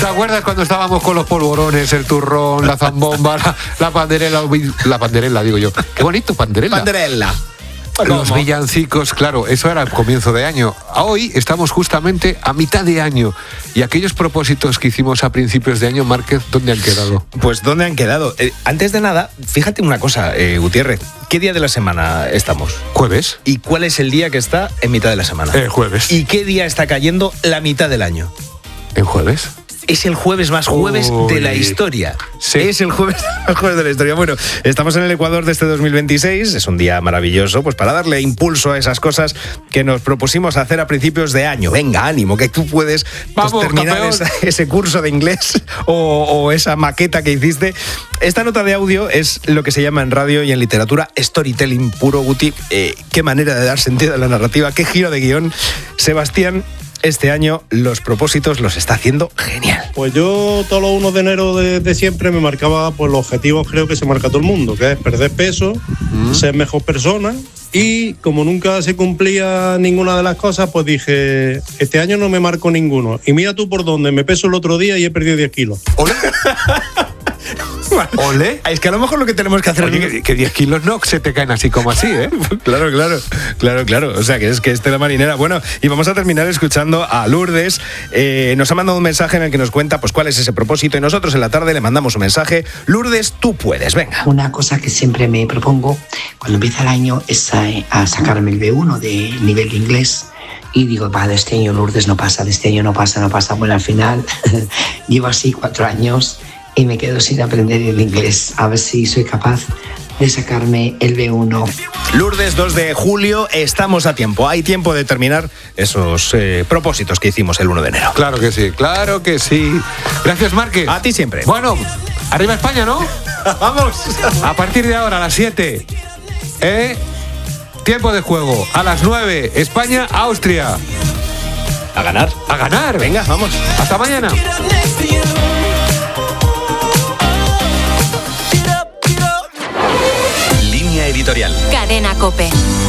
¿Te acuerdas cuando estábamos con los polvorones, el turrón, la zambomba, la panderela, digo yo? Qué bonito, panderela. Panderela. Los villancicos, claro, eso era el comienzo de año. Hoy estamos justamente a mitad de año. Y aquellos propósitos que hicimos a principios de año, Márquez, ¿dónde han quedado? Pues ¿dónde han quedado? Antes de nada, fíjate una cosa, Gutiérrez. ¿Qué día de la semana estamos? Jueves. ¿Y cuál es el día que está en mitad de la semana? Jueves. ¿Y qué día está cayendo la mitad del año? ¿En jueves? Es el jueves más jueves de la historia. Sí. Es el jueves más jueves de la historia. Bueno, estamos en el Ecuador de este 2026. Es un día maravilloso, pues para darle impulso a esas cosas que nos propusimos hacer a principios de año. Venga, ánimo, que tú puedes terminar ese curso de inglés o esa maqueta que hiciste. Esta nota de audio es lo que se llama en radio y en literatura storytelling puro, Guti. Qué manera de dar sentido a la narrativa, qué giro de guión. Sebastián, este año los propósitos los está haciendo genial. Pues yo todos los 1 de enero de siempre me marcaba pues, los objetivos creo que se marca todo el mundo, que es perder peso, ser mejor persona, y como nunca se cumplía ninguna de las cosas, pues dije, este año no me marco ninguno. Y mira tú por dónde, me peso el otro día y he perdido 10 kilos. ¿Ole? ¿Ole? Es que a lo mejor lo que tenemos que hacer... Oye, que 10 kilos no se te caen así como así, ¿eh? Claro. O sea, que es la marinera. Bueno, y vamos a terminar escuchando a Lourdes. Nos ha mandado un mensaje en el que nos cuenta pues cuál es ese propósito y nosotros en la tarde le mandamos un mensaje. Lourdes, tú puedes, venga. Una cosa que siempre me propongo cuando empieza el año es a sacarme el B1 de nivel de inglés. Y digo, de este año Lourdes no pasa, de este año no pasa. Bueno, al final llevo así 4 años y me quedo sin aprender el inglés. A ver si soy capaz de sacarme el B1. Lourdes, 2 de julio, estamos a tiempo. Hay tiempo de terminar esos propósitos que hicimos el 1 de enero. Claro que sí. Gracias, Márquez. A ti siempre. Bueno, arriba España, ¿no? ¡Vamos! A partir de ahora, a las 7, tiempo de juego. A las 9, España-Austria. A ganar. A ganar. Venga, vamos. Hasta mañana. Línea editorial. Cadena COPE.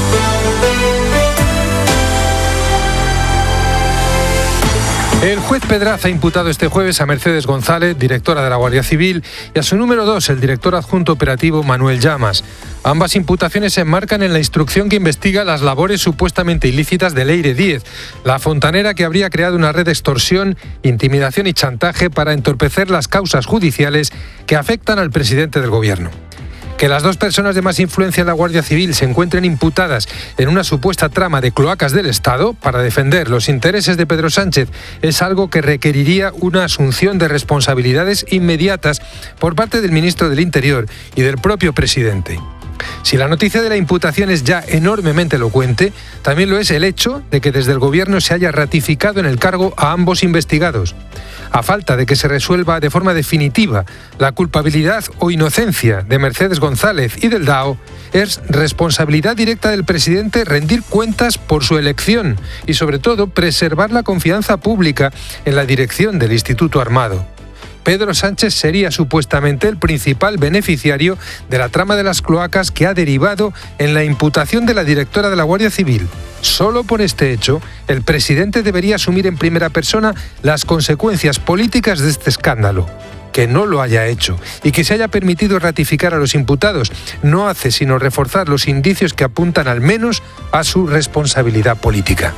El juez Pedraza ha imputado este jueves a Mercedes González, directora de la Guardia Civil, y a su número 2, el director adjunto operativo Manuel Llamas. Ambas imputaciones se enmarcan en la instrucción que investiga las labores supuestamente ilícitas de Leire Díez, la fontanera que habría creado una red de extorsión, intimidación y chantaje para entorpecer las causas judiciales que afectan al presidente del gobierno. Que las 2 personas de más influencia en la Guardia Civil se encuentren imputadas en una supuesta trama de cloacas del Estado para defender los intereses de Pedro Sánchez es algo que requeriría una asunción de responsabilidades inmediatas por parte del ministro del Interior y del propio presidente. Si la noticia de la imputación es ya enormemente elocuente, también lo es el hecho de que desde el Gobierno se haya ratificado en el cargo a ambos investigados. A falta de que se resuelva de forma definitiva la culpabilidad o inocencia de Mercedes González y del DAO, es responsabilidad directa del presidente rendir cuentas por su elección y, sobre todo, preservar la confianza pública en la dirección del Instituto Armado. Pedro Sánchez sería supuestamente el principal beneficiario de la trama de las cloacas que ha derivado en la imputación de la directora de la Guardia Civil. Solo por este hecho, el presidente debería asumir en primera persona las consecuencias políticas de este escándalo. Que no lo haya hecho y que se haya permitido ratificar a los imputados no hace sino reforzar los indicios que apuntan al menos a su responsabilidad política.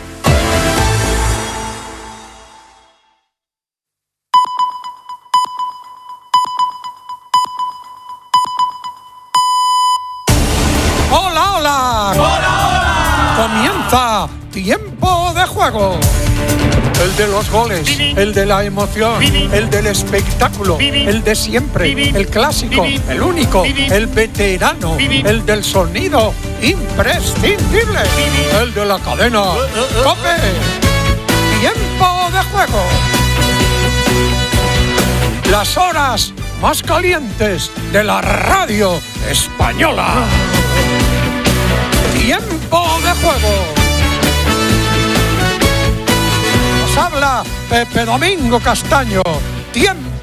Comienza Tiempo de Juego. El de los goles, el de la emoción, el del espectáculo, el de siempre, el clásico, el único, el veterano, el del sonido imprescindible, el de la cadena COPE. Tiempo de Juego. Las horas más calientes de la radio española. Tiempo de Juego. Nos habla Pepe Domingo Castaño. Tiempo